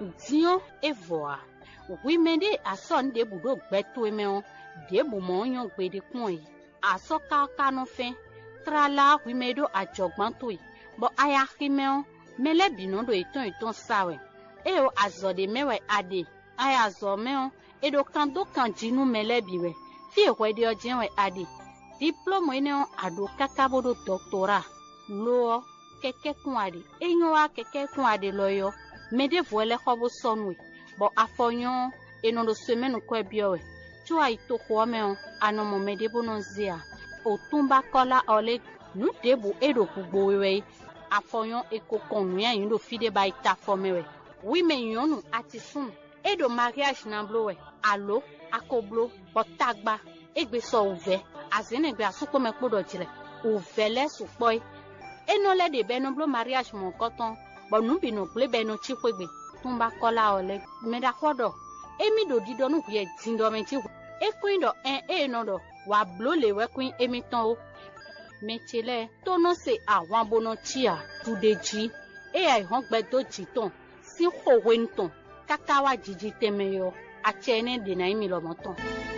Dion evoa. Oui mede ason de budo gbeto emeo. De bu monyon gbede kwen. Aso kaka no fin. Trala oui medo a jogbantoi. Bo ayakimeo. Mele binondo iton sawe. Eo azode mewe ade. Aya zo meo. Edo kando kanjinu mele biwe. Fie wedi ojenwe ade. Diplôme ene ado kakabodo doctorat. Lo keke kwade. Enyoa keke kwade loyo. Mede voile khobo sonwe. Bo afonyo eno semaine kwe biowe. Chua ito kwame anomo mede bononzia. Otumba kola ole nu debu edo kugbowe. Afonyo eko konuya yindo fide ba ita fomewe. Oui me yonu atisun. Edo mariage namblowe. Alo akoblo botagba. Egbe so ouve. Azene gbe asuko me kpodo jile. Ouve le supoi. Eno le de benoblo mariage mon coton. Bonu bino ple beno chikwegbe. Tumba kola ole. Meda kodo. Emi do dido nu ye tindo menti. E queen do no do. Wa blo le we queen emi ton o. Mechele tono se awon bono chia tudeji. E ai hon gbe do jiton. Si ho wenton. Kakawa jiji temeyo. Achene de na imi lo moton.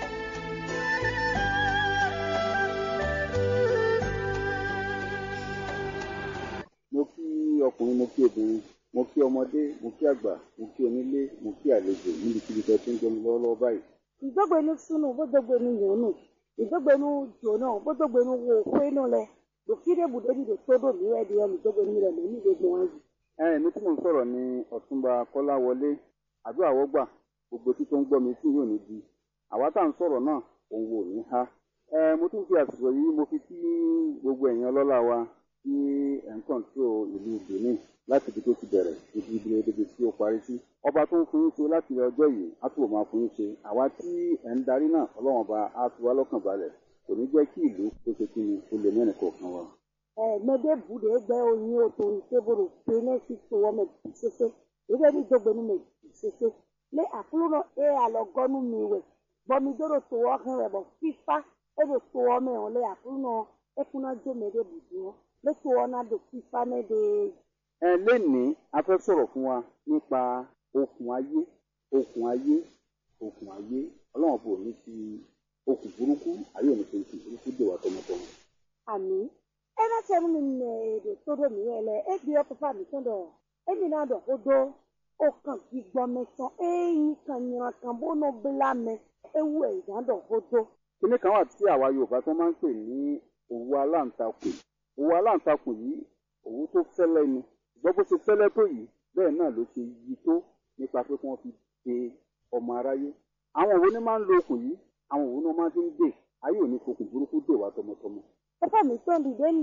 Mo kí ọkùnrin, mo kí obìnrin, mo kí ọmọdé, mo kí àgbà, mo kí onílé, mo kí àlejò níbikíbi tó ti ń jẹun lọ́wọ́lọ́wọ́ báyìí. Ìdọ́gbẹ́nu sunu bódọ́gbẹ́nu yòónù, ìdọ́gbẹ́nu jòónù bódọ́gbẹ́nu wo kwenu lẹ, lòkìdé bùdóni lè tódò níwẹ̀ di ẹnu ìdọ́gbẹ́nu rẹ̀ lónìí gbogbo wọn yìí. Èmi tí mò ń sọ̀rọ̀ ni Ọ̀túnba Kọ́láwọlé, àdúrà wọ́gbà, gbogbo tí tó ń gbọ́ mi tí yóò ní di. Àwa tá à ń sọ̀rọ̀ náà, òun wò ní há. Mo tún fi àsìkò yìí mo fi kí gbogbo ẹ̀yin ọlọ́lá wa tí ẹ̀ ń kọ̀ǹtró ìlú Benin láti ibi tó ti bẹ̀rẹ̀ ibi débi tí ó parí sí. Ọba tó ń fún yín ṣe láti ọjọ́ yìí á túbọ̀ máa fún yín ṣe. Àwa tí ẹ̀ ń darí náà Ọlọ́run ọba á fi wá lọ́kàn balẹ̀. Kò ní jẹ́ kí ìlú tó ṣe kí ni ó lè mẹ́rin kọ̀ọ̀kan wa. Mede bude gbe oyin o to seboro pene si to wo me sese. Ebe ni dogbenu me sese. Le akluno alogonu miwe. Bo mi doro to wo kan we bo fifa ebe to wo me on le akluno ekuna jo mede budu. Le to wo na do fifa me de. Lénìí a fẹ́ sọ̀rọ̀ fún wa nípa okùn ayé. Ọlọ́run bò ní ti okùn burúkú, ayé ò ní fi okùn burúkú dè wá tọmọtọmọ. Àmín. Ena tẹnu mi nẹ èdè tó dé mi ẹlẹ ebi ọpọpọ mi tó dọ ebi náà dọ odo ọkàn gbígbọ mẹsàn eyín kan yìnyín kan bónú bílà mẹ ewu ẹ̀yà dọ odo. Kíní kan wà tí àwa Yorùbá tó máa ń pè ní òwú aláǹtakùn. Òwú aláǹtakùn yìí òwú tó fẹ́lẹ́ ni. Ṣùgbọ́n bó ṣe fẹ́lẹ́ tó yìí bẹ́ẹ̀ náà ló ṣe yí tó nípa pé kí wọ́n fi de ọmọ aráyé. Àwọn òwú ni máa ń lo okùn yìí, àwọn òwú ni wọ́n máa fi ń dè. Ayé ò ní fokùn burúkú dè wá tọmọtọmọ. Ọpọ mi tó ń dìde